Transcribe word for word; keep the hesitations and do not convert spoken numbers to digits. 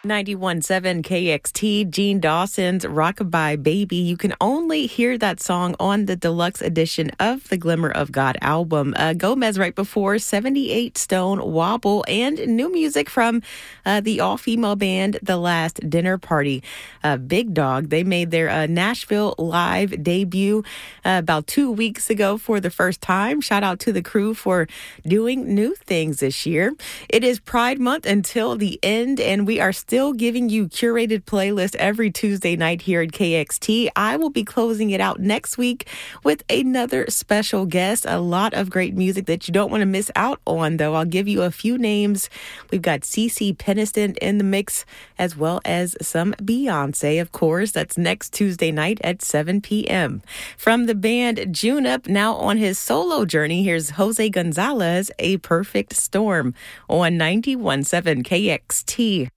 ninety-one point seven K X T, Gene Dawson's Rockabye Baby. You can only hear that song on the deluxe edition of the Glimmer of God album. Uh, Gomez right before seventy-eight Stone Wobble, and new music from uh, the all-female band The Last Dinner Party. Uh, Big Dog, they made their uh, Nashville live debut uh, about two weeks ago for the first time. Shout out to the crew for doing new things this year. It is Pride Month until the end, and we are still Still giving you curated playlist every Tuesday night here at K X T. I will be closing it out next week with another special guest. A lot of great music that you don't want to miss out on, though. I'll give you a few names. We've got CeCe Peniston in the mix, as well as some Beyonce, of course. That's next Tuesday night at seven p.m. From the band Junip, now on his solo journey, here's Jose Gonzalez, A Perfect Storm on ninety-one point seven K X T.